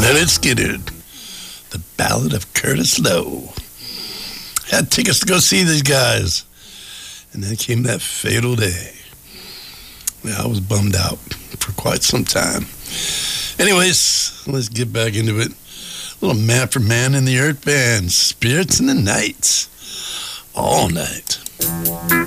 Leonard Skinner, the Ballad of Curtis Loew. Had tickets to go see these guys, and then came that fatal day. Yeah, I was bummed out for quite some time. Anyways, let's get back into it. A little Man for Man in the Earth Band, Spirits in the Night, all night.